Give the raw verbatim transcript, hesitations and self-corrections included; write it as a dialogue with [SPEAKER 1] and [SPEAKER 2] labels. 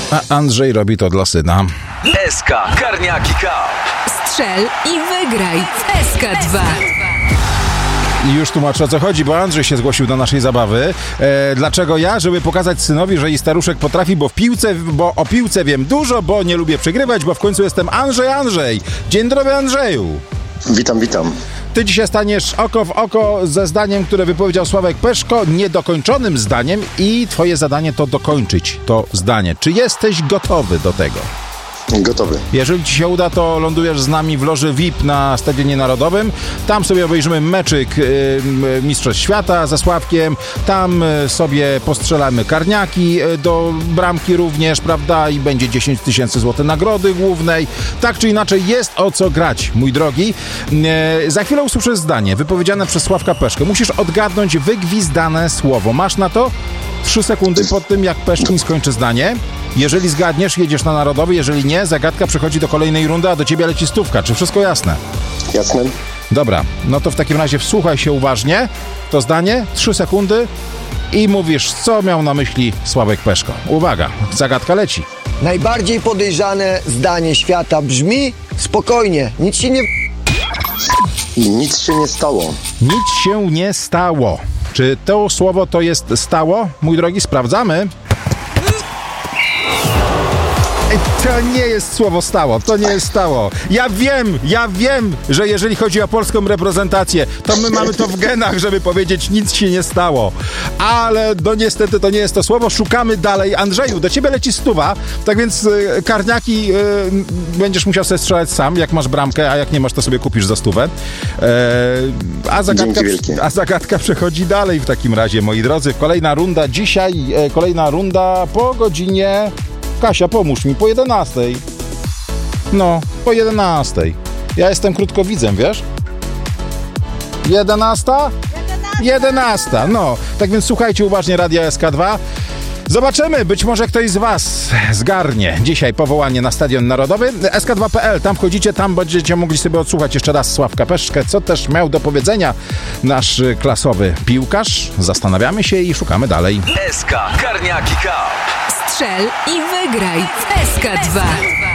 [SPEAKER 1] A Andrzej robi to dla syna.
[SPEAKER 2] S K Karniaki Cup.
[SPEAKER 3] Strzel i wygraj w S K dwa.
[SPEAKER 1] I już tłumaczę, o co chodzi, bo Andrzej się zgłosił do naszej zabawy. E, dlaczego ja? Żeby pokazać synowi, że i staruszek potrafi, bo w piłce, bo o piłce wiem dużo, bo nie lubię przegrywać, bo w końcu jestem Andrzej Andrzej. Dzień dobry, Andrzeju.
[SPEAKER 4] Witam, witam.
[SPEAKER 1] Ty dzisiaj staniesz oko w oko ze zdaniem, które wypowiedział Sławek Peszko, niedokończonym zdaniem i twoje zadanie to dokończyć to zdanie. Czy jesteś gotowy do tego?
[SPEAKER 4] Gotowy.
[SPEAKER 1] Jeżeli ci się uda, to lądujesz z nami w loży V I P na Stadionie Narodowym. Tam sobie obejrzymy meczyk y, Mistrzostw Świata ze Sławkiem. Tam y, sobie postrzelamy karniaki y, do bramki również, prawda? I będzie dziesięć tysięcy złotych nagrody głównej. Tak czy inaczej jest o co grać, mój drogi. Y, za chwilę usłyszysz zdanie wypowiedziane przez Sławka Peszkę. Musisz odgadnąć wygwizdane słowo. Masz na to trzy sekundy po tym, jak Peszkin skończy zdanie. Jeżeli zgadniesz, jedziesz na Narodowy. Jeżeli nie, zagadka przechodzi do kolejnej rundy, a do ciebie leci stówka. Czy wszystko jasne?
[SPEAKER 4] Jasne.
[SPEAKER 1] Dobra, no to w takim razie wsłuchaj się uważnie. To zdanie, trzy sekundy i mówisz, co miał na myśli Sławek Peszko. Uwaga, zagadka leci.
[SPEAKER 5] Najbardziej podejrzane zdanie świata brzmi: spokojnie, nic się nie...
[SPEAKER 4] Nic się nie stało.
[SPEAKER 1] Nic się nie stało. Czy to słowo to jest stało? Mój drogi, sprawdzamy. To nie jest słowo stało, to nie jest stało. Ja wiem, ja wiem, że jeżeli chodzi o polską reprezentację, to my mamy to w genach, żeby powiedzieć, nic się nie stało. Ale no niestety to nie jest to słowo, szukamy dalej. Andrzeju, do ciebie leci stuwa, tak więc y, karniaki y, będziesz musiał sobie strzelać sam, jak masz bramkę, a jak nie masz, to sobie kupisz za stówę. E, a, zagadka, a zagadka przechodzi dalej w takim razie, moi drodzy. Kolejna runda dzisiaj, e, kolejna runda po godzinie... Kasia, pomóż mi, po jedenastej. No, po jedenastej. Ja jestem krótkowidzem, wiesz? Jedenasta? Jedenasta, no. Tak więc słuchajcie uważnie Radia S K dwa. Zobaczymy, być może ktoś z was zgarnie dzisiaj powołanie na Stadion Narodowy. S K dwa kropka P L, tam wchodzicie, tam będziecie mogli sobie odsłuchać jeszcze raz Sławka Peszkę, co też miał do powiedzenia nasz klasowy piłkarz. Zastanawiamy się i szukamy dalej.
[SPEAKER 2] S K Karniaki Cup.
[SPEAKER 3] Strzel i wygraj w S K dwa.